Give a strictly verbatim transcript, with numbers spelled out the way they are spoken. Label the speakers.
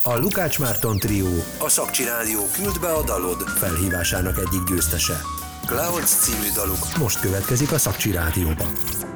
Speaker 1: A Lukács Márton Trió, a Szakcsi Rádió Küld be a dalod felhívásának egyik győztese. Clouds című daluk most következik a Szakcsi Rádióban.